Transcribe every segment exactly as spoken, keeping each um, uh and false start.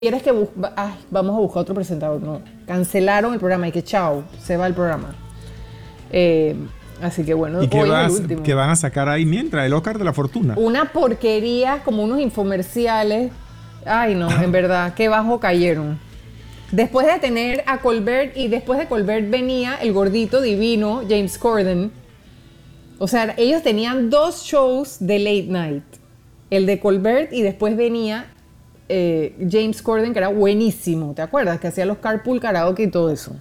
¿Quieres que bus- ay, vamos a buscar otro presentador? No, cancelaron el programa y que chao, se va el programa. Eh, así que bueno, ¿Y qué, hoy vas, es el último. qué van a sacar ahí mientras? El Oscar de la Fortuna. Una porquería, como unos infomerciales. Ay, no, en verdad, qué bajo cayeron. Después de tener a Colbert, y después de Colbert venía el gordito divino, James Corden. O sea, ellos tenían dos shows de late night. El de Colbert y después venía eh, James Corden, que era buenísimo. ¿Te acuerdas? Que hacía los carpool karaoke y todo eso.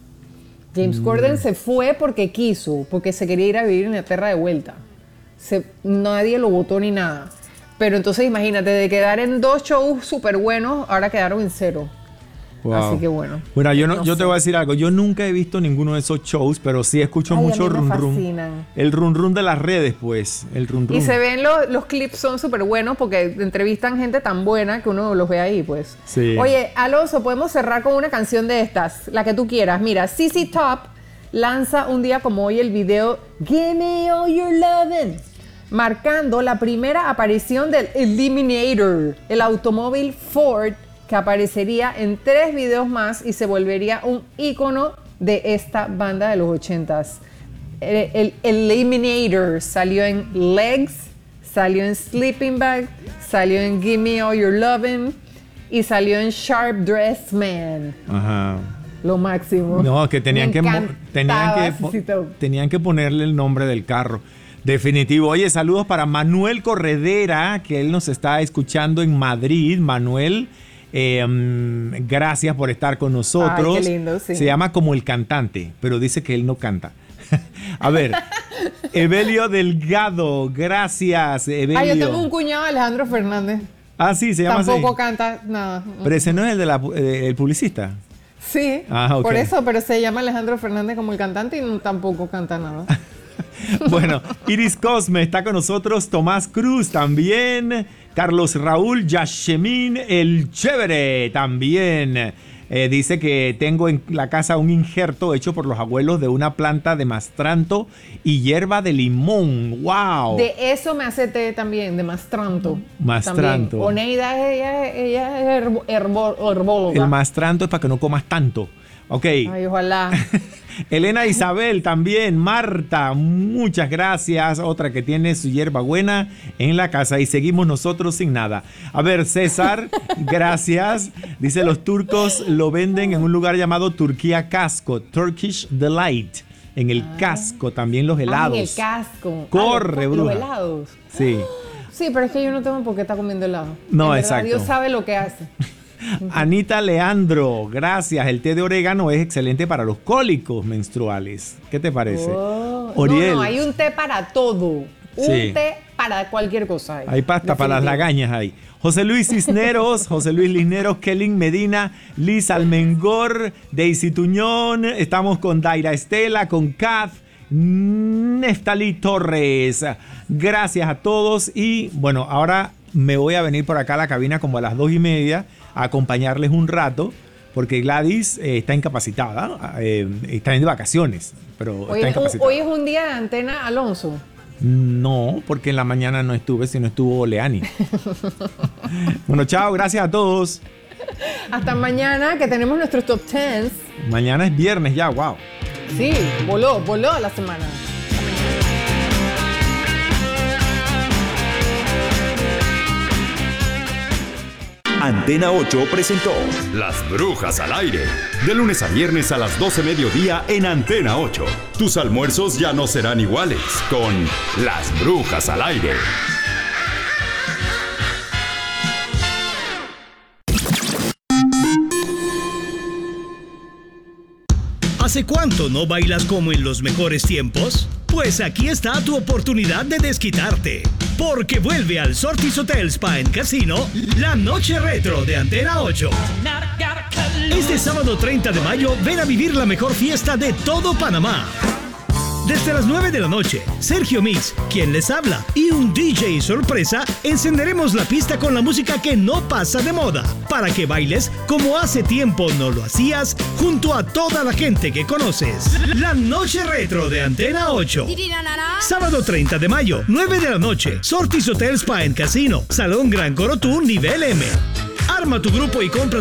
James mm. Corden se fue porque quiso, porque se quería ir a vivir en la tierra de vuelta. Se, nadie lo votó ni nada. Pero entonces imagínate, de quedar en dos shows súper buenos, ahora quedaron en cero. Wow. Así que bueno. Bueno, yo, no, no yo sé. te voy a decir algo. Yo nunca he visto ninguno de esos shows, pero sí escucho Ay, mucho a mí me run fascinan. run. El run run de las redes, pues. El run run. Y se ven los, los clips, son súper buenos porque entrevistan gente tan buena que uno los ve ahí, pues. Sí. Oye, Alonso, podemos cerrar con una canción de estas, la que tú quieras. Mira, C C Top lanza un día como hoy el video Give Me All Your Lovin', marcando la primera aparición del Eliminator, el automóvil Ford que aparecería en tres videos más y se volvería un ícono de esta banda de los ochentas. El, el Eliminator salió en Legs, salió en Sleeping Bag, salió en Give Me All Your Lovin' y salió en Sharp Dressed Man. Ajá. Lo máximo. No, que tenían que, tenían, que, C C Top. tenían que ponerle el nombre del carro. Definitivo. Oye, saludos para Manuel Corredera, que él nos está escuchando en Madrid. Manuel, eh, gracias por estar con nosotros. Ay, qué lindo, sí. Se llama Como el Cantante, pero dice que él no canta. A ver, Evelio Delgado, gracias, Evelio. Ah, yo tengo un cuñado, Alejandro Fernández. Ah, sí, se llama así. Tampoco canta nada. Pero ese no es el de la, eh, el publicista. Sí, ah, okay. Por eso, pero se llama Alejandro Fernández como el cantante y no, tampoco canta nada. Bueno, Iris Cosme está con nosotros, Tomás Cruz también, Carlos Raúl Yashemin, el chévere también. Eh, dice que tengo en la casa un injerto hecho por los abuelos de una planta de mastranto y hierba de limón. ¡Wow! De eso me hace té también, de mastranto. Mastranto. También. Oneida, ella, ella es herbo, herbo, herbóloga. El mastranto es para que no comas tanto. Ok. Ay, ojalá. Elena Isabel también, Marta, muchas gracias. Otra que tiene su hierba buena en la casa y seguimos nosotros sin nada. A ver, César, gracias. Dice, los turcos lo venden en un lugar llamado Turquía Casco, Turkish Delight. En el ah. casco, también los helados. Ah, en el casco. Corre, ah, los, bruja. Los helados. Sí. Sí, pero es que yo no tengo por qué estar comiendo helado. No, en verdad, exacto. Dios sabe lo que hace. Anita Leandro, gracias. El té de orégano es excelente para los cólicos menstruales. ¿Qué te parece? Oh. Oriel. No, no, hay un té para todo. Un sí. té para cualquier cosa. Hay, hay pasta para las lagañas ahí. José Luis Cisneros, José Luis Cisneros, Kelin Medina, Liz Almengor, Daisy Tuñón. Estamos con Daira Estela, con Kath, Neftalí Torres. Gracias a todos. Y bueno, ahora me voy a venir por acá a la cabina como a las dos y media a acompañarles un rato, porque Gladys eh, está incapacitada, eh, está de vacaciones, pero hoy está incapacitada. Hoy es un día de antena, Alonso. No, porque en la mañana no estuve, sino estuvo Oleani. Bueno, chao, gracias a todos. Hasta mañana, que tenemos nuestros top diez. Mañana es viernes ya, wow. Sí, voló, voló la semana. Antena ocho presentó Las Brujas al Aire. De lunes a viernes a las doce mediodía en Antena ocho. Tus almuerzos ya no serán iguales con Las Brujas al Aire. ¿Hace cuánto no bailas como en los mejores tiempos? Pues aquí está tu oportunidad de desquitarte. Porque vuelve al Sortis Hotel Spa and Casino la Noche Retro de Antena ocho. Este sábado treinta de mayo ven a vivir la mejor fiesta de todo Panamá. Desde las nueve de la noche, Sergio Mix, quien les habla, y un D J sorpresa, encenderemos la pista con la música que no pasa de moda, para que bailes como hace tiempo no lo hacías, junto a toda la gente que conoces. La Noche Retro de Antena ocho. Sábado treinta de mayo, nueve de la noche, Sortis Hotel Spa and Casino, Salón Gran Corotú, nivel M. Arma tu grupo y compra